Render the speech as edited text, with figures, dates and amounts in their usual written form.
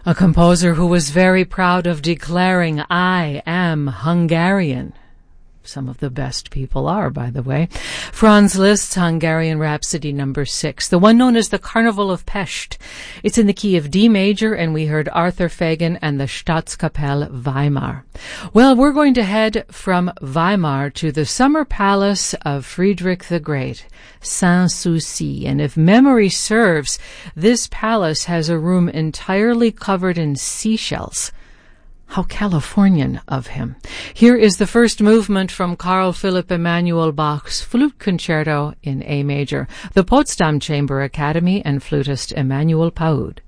A composer who was very proud of declaring, "I am Hungarian." Some of the best people are, by the way. Franz Liszt's Hungarian Rhapsody No. 6, the one known as the Carnival of Pest. It's in the key of D major, and we heard Arthur Fagin and the Staatskapelle Weimar. Well, we're going to head from Weimar to the summer palace of Friedrich the Great, Sanssouci. And if memory serves, this palace has a room entirely covered in seashells. How Californian of him. Here is the first movement from Carl Philipp Emanuel Bach's Flute Concerto in A major, the Potsdam Chamber Academy and flutist Emanuel Paud.